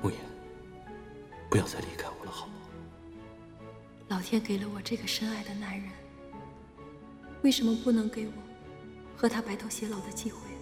慕言，不要再离开我了，好不好？ 老天给了我这个深爱的男人，为什么不能给我和他白头偕老的机会？